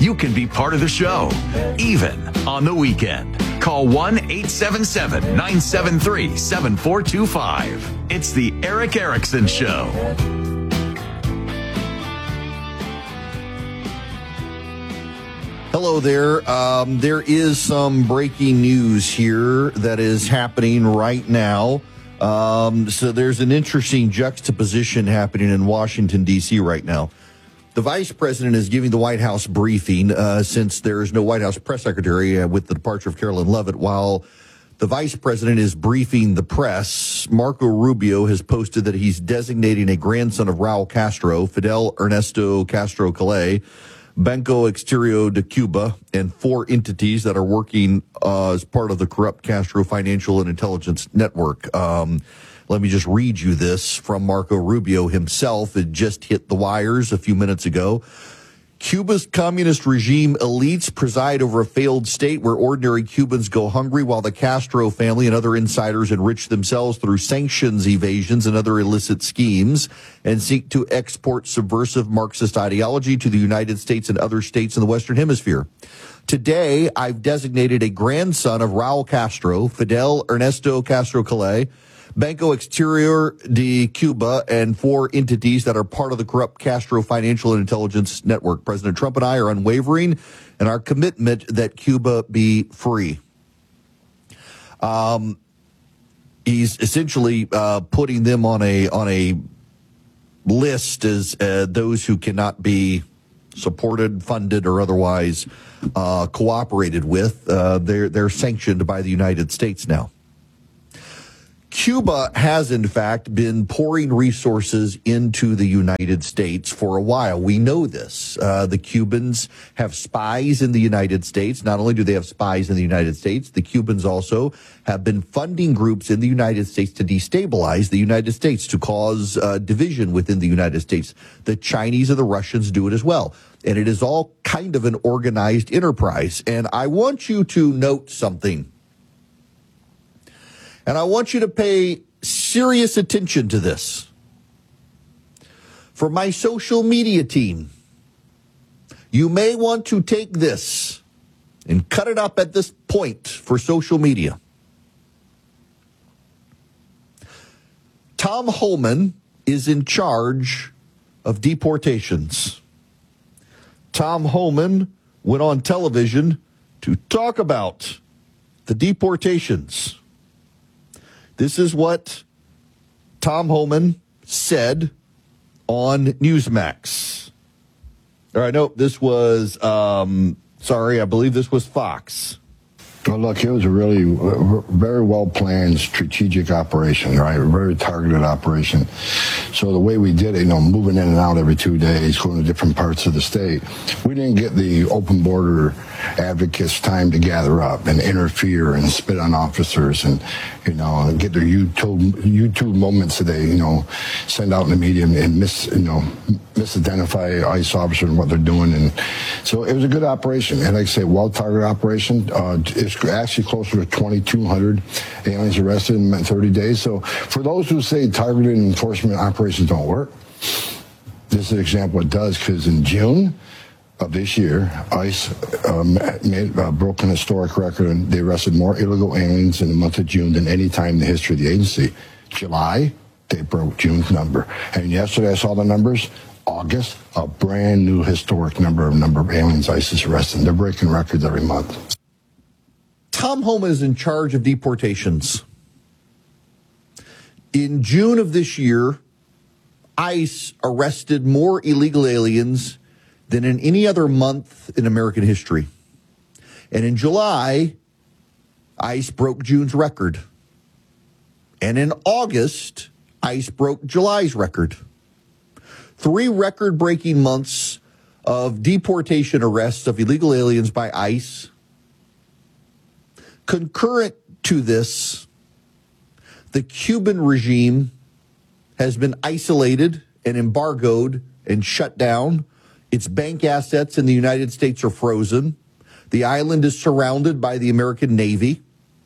you can be part of the show, even on the weekend. Call 1-877-973-7425. It's the Erick Erickson Show. Hello there. There is some breaking news here that is happening right now. So there's an interesting juxtaposition happening in Washington, D.C. right now. The vice president is giving the White House briefing since there is no White House press secretary with the departure of Carolyn Leavitt. While the vice president is briefing the press, Marco Rubio has posted that he's designating a grandson of Raul Castro, Fidel Ernesto Castro Calais, Banco Exterior de Cuba, and 4 entities that are working as part of the corrupt Castro financial and intelligence network. Let me just read you this from Marco Rubio himself. It just hit the wires a few minutes ago. Cuba's communist regime elites preside over a failed state where ordinary Cubans go hungry while the Castro family and other insiders enrich themselves through sanctions evasions and other illicit schemes and seek to export subversive Marxist ideology to the United States and other states in the Western Hemisphere. Today, I've designated a grandson of Raul Castro, Fidel Ernesto Castro Calais, Banco Exterior de Cuba, and 4 entities that are part of the corrupt Castro financial and intelligence network. President Trump and I are unwavering in our commitment that Cuba be free. He's essentially putting them on a list as those who cannot be supported, funded, or otherwise cooperated with. They're sanctioned by the United States now. Cuba has, in fact, been pouring resources into the United States for a while. We know this. The Cubans have spies in the United States. Not only do they have spies in the United States, the Cubans also have been funding groups in the United States to destabilize the United States, to cause division within the United States. The Chinese and the Russians do it as well. And it is all kind of an organized enterprise. And I want you to note something. And I want you to pay serious attention to this. For my social media team, you may want to take this and cut it up at this point for social media. Tom Homan is in charge of deportations. Tom Homan went on television to talk about the deportations. This is what Tom Homan said on Newsmax. All right, no, this was, I believe this was Fox. Well, look, it was a really very well-planned strategic operation, right? A very targeted operation. So the way we did it, moving in and out every 2 days, going to different parts of the state, we didn't get the open border advocates time to gather up and interfere and spit on officers and, get their YouTube moments that they, send out in the media and misidentify ICE officers and what they're doing. And so it was a good operation. And like I say, well-targeted operation. It's actually closer to 2,200 aliens arrested in 30 days. So for those who say targeted enforcement operations don't work, this is an example it does, because in June of this year, ICE broke an historic record, and they arrested more illegal aliens in the month of June than any time in the history of the agency. July, they broke June's number. And yesterday I saw the numbers. August, a brand new historic number of aliens ICE is arresting. They're breaking records every month. Tom Homan is in charge of deportations. In June of this year, ICE arrested more illegal aliens than in any other month in American history. And in July, ICE broke June's record. And in August, ICE broke July's record. 3 record-breaking months of deportation arrests of illegal aliens by ICE. Concurrent to this, the Cuban regime has been isolated and embargoed and shut down. Its bank assets in the United States are frozen. The island is surrounded by the American Navy.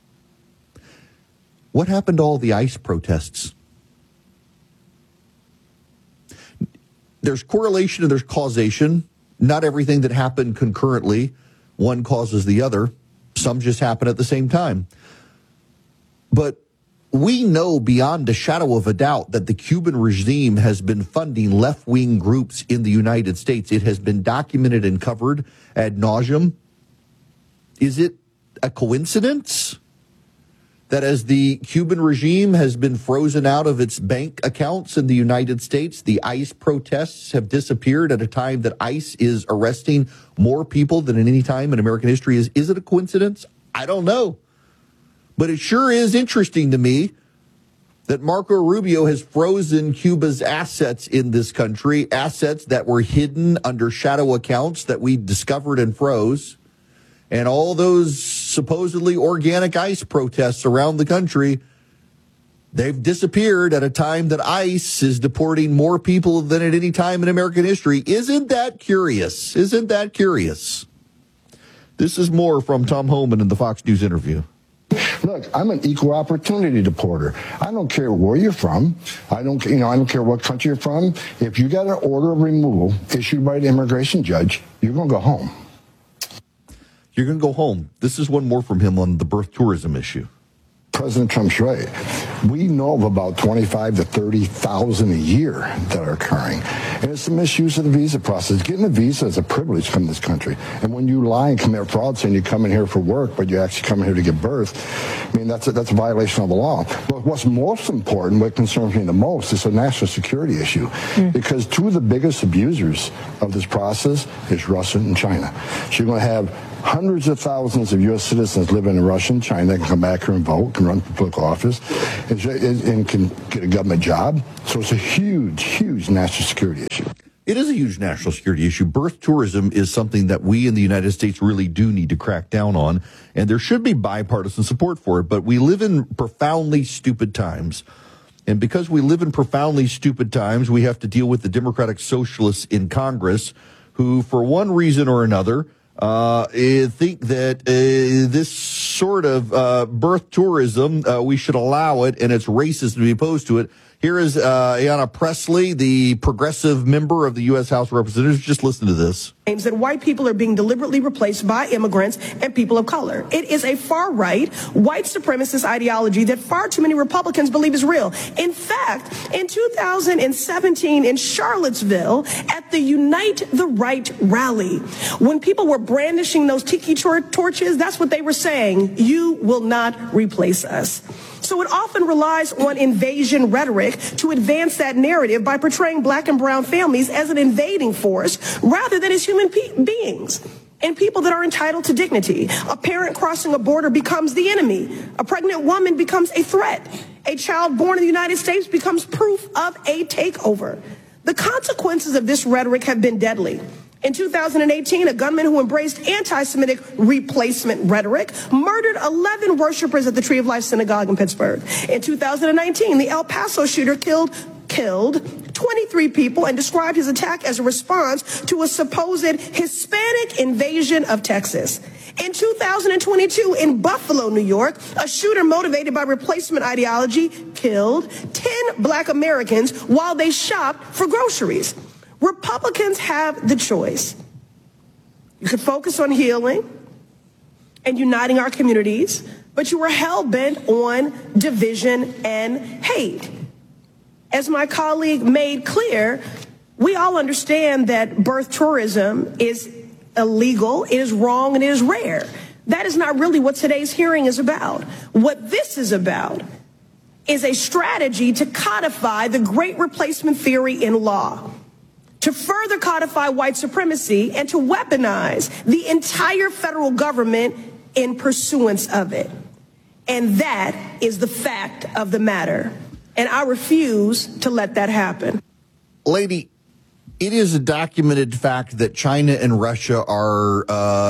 What happened to all the ICE protests? There's correlation and there's causation. not everything that happened concurrently, one causes the other. Some just happen at the same time. But we know beyond a shadow of a doubt that the Cuban regime has been funding left-wing groups in the United States. It has been documented and covered ad nauseum. Is it a coincidence that as the Cuban regime has been frozen out of its bank accounts in the United States, the ICE protests have disappeared at a time that ICE is arresting more people than at any time in American history? Is it a coincidence? I don't know. But it sure is interesting to me that Marco Rubio has frozen Cuba's assets in this country, assets that were hidden under shadow accounts that we discovered and froze. And all those supposedly organic ICE protests around the country, they've disappeared at a time that ICE is deporting more people than at any time in American history. Isn't that curious? Isn't that curious? This is more from Tom Homan in the Fox News interview. Look, I'm an equal opportunity deporter. I don't care where you're from. I don't care what country you're from. If you got an order of removal issued by the immigration judge, you're going to go home. You're going to go home. This is one more from him on the birth tourism issue. President Trump's right. We know of about 25 to 30,000 a year that are occurring. And it's the misuse of the visa process. Getting a visa is a privilege to come to this country. And when you lie and commit fraud saying you come in here for work, but you actually come in here to give birth, I mean, that's a violation of the law. But what's most important, what concerns me the most, is a national security issue. Because two of the biggest abusers of this process is Russia and China. So you're going to have hundreds of thousands of U.S. citizens living in Russia and China that can come back here and vote, can run for political office, and can get a government job. So it's a huge, huge national security issue. It is a huge national security issue. Birth tourism is something that we in the United States really do need to crack down on, and there should be bipartisan support for it. But we live in profoundly stupid times. And because we live in profoundly stupid times, we have to deal with the Democratic Socialists in Congress who, for one reason or another, think that this sort of birth tourism, we should allow it, and it's racist to be opposed to it. Here is Ayanna Pressley, the progressive member of the U.S. House of Representatives. Just listen to this. Claims that white people are being deliberately replaced by immigrants and people of color. It is a far-right, white supremacist ideology that far too many Republicans believe is real. In fact, in 2017 in Charlottesville at the Unite the Right rally, when people were brandishing those tiki torches, that's what they were saying. You will not replace us. So it often relies on invasion rhetoric to advance that narrative by portraying black and brown families as an invading force rather than as human beings and people that are entitled to dignity. A parent crossing a border becomes the enemy. A pregnant woman becomes a threat. A child born in the United States becomes proof of a takeover. The consequences of this rhetoric have been deadly. In 2018, a gunman who embraced anti-Semitic replacement rhetoric murdered 11 worshipers at the Tree of Life Synagogue in Pittsburgh. In 2019, the El Paso shooter killed 23 people and described his attack as a response to a supposed Hispanic invasion of Texas. In 2022, in Buffalo, New York, a shooter motivated by replacement ideology killed 10 black Americans while they shopped for groceries. Republicans have the choice. You could focus on healing and uniting our communities, but you are hell-bent on division and hate. As my colleague made clear, we all understand that birth tourism is illegal, it is wrong, and it is rare. That is not really what today's hearing is about. What this is about is a strategy to codify the great replacement theory in law, to further codify white supremacy, and to weaponize the entire federal government in pursuance of it. And that is the fact of the matter. And I refuse to let that happen. Lady, it is a documented fact that China and Russia are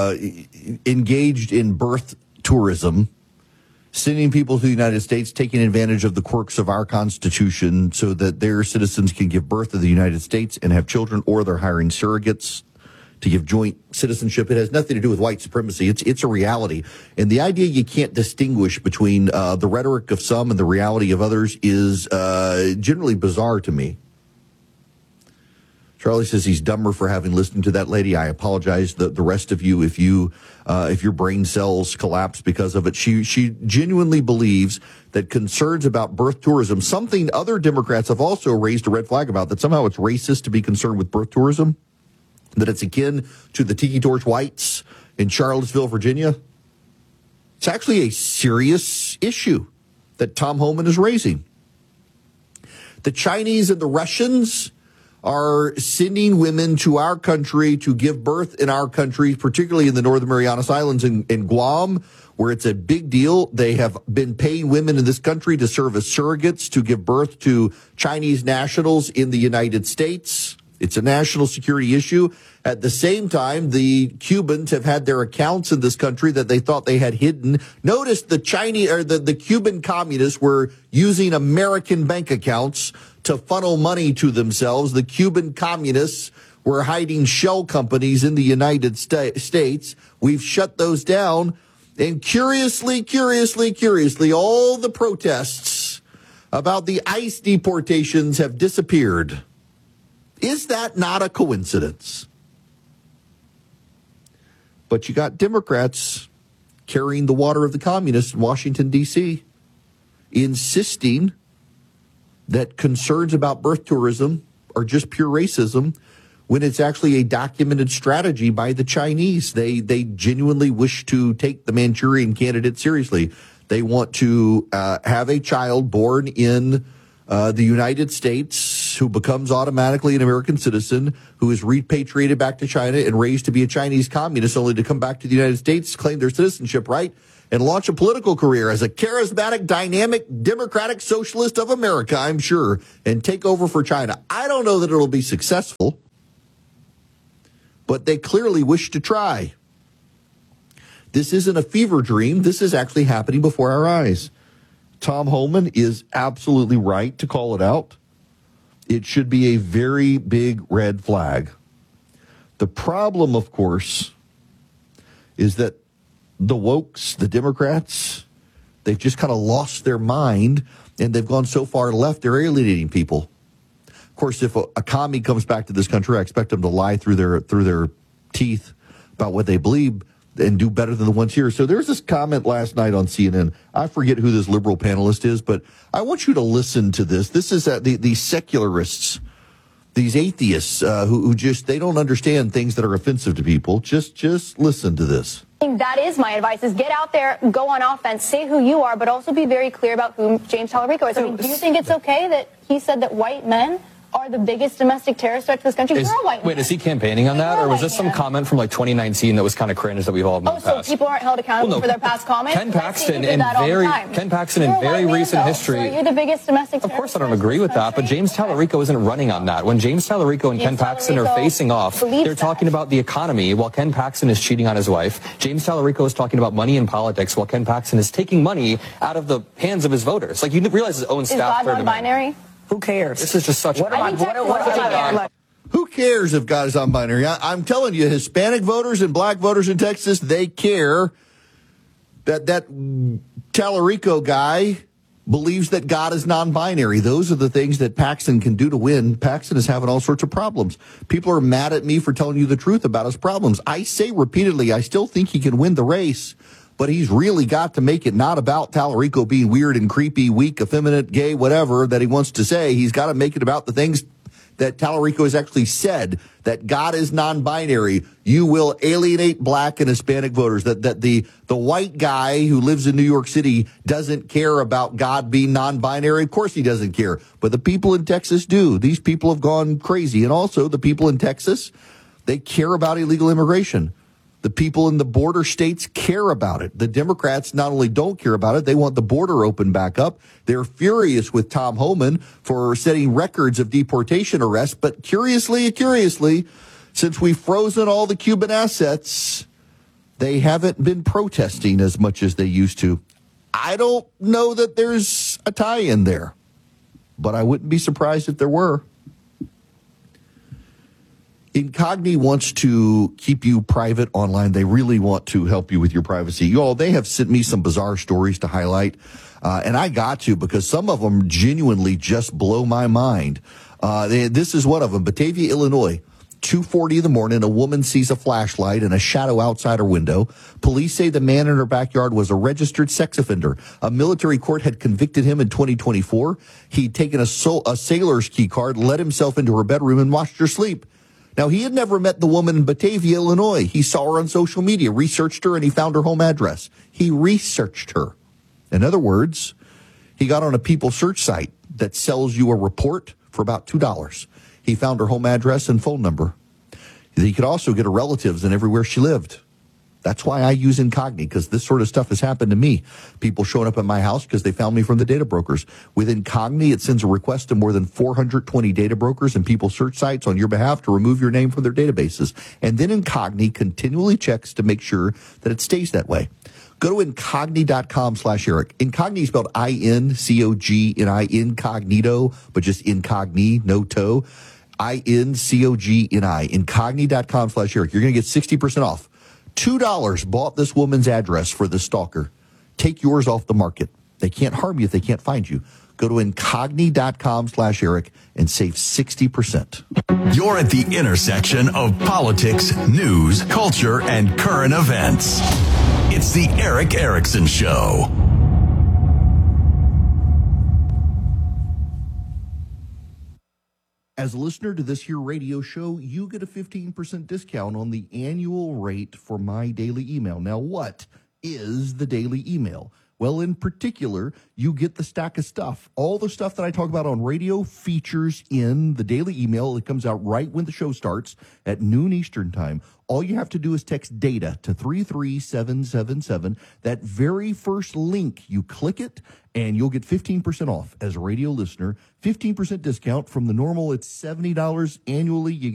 engaged in birth tourism, sending people to the United States, taking advantage of the quirks of our Constitution so that their citizens can give birth to the United States and have children, or they're hiring surrogates to give joint citizenship. It has nothing to do with white supremacy. It's a reality. And the idea you can't distinguish between the rhetoric of some and the reality of others is generally bizarre to me. Charlie says he's dumber for having listened to that lady. I apologize. The rest of you, if your brain cells collapse because of it, she genuinely believes that concerns about birth tourism, something other Democrats have also raised a red flag about, that somehow it's racist to be concerned with birth tourism, that it's akin to the Tiki Torch Whites in Charlottesville, Virginia. It's actually a serious issue that Tom Homan is raising. The Chinese and the Russians are sending women to our country to give birth in our country, particularly in the Northern Marianas Islands and Guam, where it's a big deal. They have been paying women in this country to serve as surrogates to give birth to Chinese nationals in the United States. It's a national security issue. At the same time, the Cubans have had their accounts in this country that they thought they had hidden. Notice the Cuban communists were using American bank accounts to funnel money to themselves. The Cuban communists were hiding shell companies in the United States. We've shut those down. And curiously, all the protests about the ICE deportations have disappeared. Is that not a coincidence? But you got Democrats carrying the water of the communists in Washington, D.C., insisting that concerns about birth tourism are just pure racism, when it's actually a documented strategy by the Chinese. They genuinely wish to take the Manchurian Candidate seriously. They want to have a child born in the United States who becomes automatically an American citizen, who is repatriated back to China and raised to be a Chinese communist, only to come back to the United States, claim their citizenship right, and launch a political career as a charismatic, dynamic, democratic socialist of America, I'm sure, and take over for China. I don't know that it'll be successful, but they clearly wish to try. This isn't a fever dream. This is actually happening before our eyes. Tom Homan is absolutely right to call it out. It should be a very big red flag. The problem, of course, is that the wokes, the Democrats, they've just kind of lost their mind, and they've gone so far left, they're alienating people. Of course, if a commie comes back to this country, I expect them to lie through their teeth about what they believe and do better than the ones here. So there's this comment last night on CNN. I forget who this liberal panelist is, but I want you to listen to this. This is the secularists, these atheists who just, they don't understand things that are offensive to people. Just listen to this. That is my advice, is get out there, go on offense, say who you are, but also be very clear about who James Tallarico is. I mean, do you think it's okay that he said that white men are the biggest domestic terrorist threat to this country? You're a white man. Wait, is he campaigning on that, or was this some comment from like 2019 that was kind of cringe that we've all moved past? So people aren't held accountable for their past comments? Ken Paxton in very recent history. So you're the biggest domestic terrorist. Of course, I don't agree with that, but James Tallarico isn't running on that. When James Tallarico and Ken Paxton are facing off, they're talking about the economy while Ken Paxton is cheating on his wife. James Tallarico is talking about money in politics while Ken Paxton is taking money out of the hands of his voters. Like, you realize his own staff. Is God non-binary? Who cares? This is just such. Who cares if God is non-binary? I'm telling you, Hispanic voters and black voters in Texas, they care that Tallarico guy believes that God is non-binary. Those are the things that Paxton can do to win. Paxton is having all sorts of problems. People are mad at me for telling you the truth about his problems. I say repeatedly, I still think he can win the race. But he's really got to make it not about Tallarico being weird and creepy, weak, effeminate, gay, whatever that he wants to say. He's got to make it about the things that Tallarico has actually said, that God is non-binary. You will alienate black and Hispanic voters, that the white guy who lives in New York City doesn't care about God being non-binary. Of course he doesn't care. But the people in Texas do. These people have gone crazy. And also the people in Texas, they care about illegal immigration. The people in the border states care about it. The Democrats not only don't care about it, they want the border open back up. They're furious with Tom Homan for setting records of deportation arrests. But curiously, since we've frozen all the Cuban assets, they haven't been protesting as much as they used to. I don't know that there's a tie-in there, but I wouldn't be surprised if there were. Incogni wants to keep you private online. They really want to help you with your privacy. Y'all, they have sent me some bizarre stories to highlight, and I got to, because some of them genuinely just blow my mind. This is one of them. Batavia, Illinois. 2:40 in the morning, a woman sees a flashlight and a shadow outside her window. Police say the man in her backyard was a registered sex offender. A military court had convicted him in 2024. He'd taken a sailor's key card, let himself into her bedroom, and watched her sleep. Now, he had never met the woman in Batavia, Illinois. He saw her on social media, researched her, and he found her home address. He researched her. In other words, he got on a People search site that sells you a report for about $2. He found her home address and phone number. He could also get her relatives and everywhere she lived. That's why I use Incogni, because this sort of stuff has happened to me. People showing up at my house because they found me from the data brokers. With Incogni, it sends a request to more than 420 data brokers and People search sites on your behalf to remove your name from their databases. And then Incogni continually checks to make sure that it stays that way. Go to Incogni.com/Eric. Incogni is spelled I-N-C-O-G-N-I, incognito, but just incogni, no toe. I-N-C-O-G-N-I, Incogni.com/Eric. You're going to get 60% off. $2 bought this woman's address for the stalker. Take yours off the market. They can't harm you if they can't find you. Go to Incogni.com/Eric and save 60%. You're at the intersection of politics, news, culture, and current events. It's the Erick Erickson Show. As a listener to this here radio show, you get a 15% discount on the annual rate for my daily email. Now, what is the daily email? Well, in particular, you get the stack of stuff. All the stuff that I talk about on radio features in the daily email. It comes out right when the show starts at noon Eastern time. All you have to do is text DATA to 33777. That very first link, you click it, and you'll get 15% off as a radio listener. 15% discount from the normal, it's $70 annually. You